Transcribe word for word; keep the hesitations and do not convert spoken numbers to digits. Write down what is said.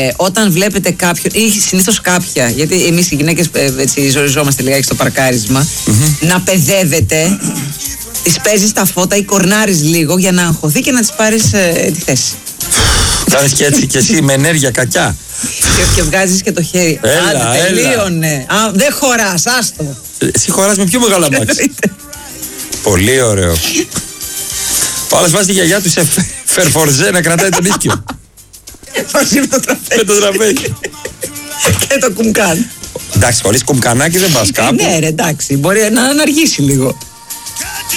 ε, όταν βλέπετε κάποιον, ή συνήθως κάποια, γιατί εμείς οι γυναίκες ε, έτσι ζοριζόμαστε λιγάκι στο παρκάρισμα, mm-hmm. να παιδεύετε, τις παίζεις τα φώτα ή κορνάρεις λίγο για να αγχωθεί και να τις πάρεις ε, τη θέση. Θα και έτσι και εσύ με ενέργεια κακιά. Και, και βγάζεις και το χέρι. Έλα, Άντε, τελείωνε. Α, δεν χωράς, άστο. Εσύ χωράς με πιο μεγάλα μάτια. Πολύ ωραίο. Ο άλλος βάζει τη γιαγιά του σε φερφορζέ να κρατάει τον ίσκιο. Μαζί με το τραπέζι. Με το τραπέζι. Και το κουμκάν. Εντάξει, χωρίς κουμκανάκι δεν πας κάπου. Ναι, ρε, εντάξει. Μπορεί να αργήσει λίγο.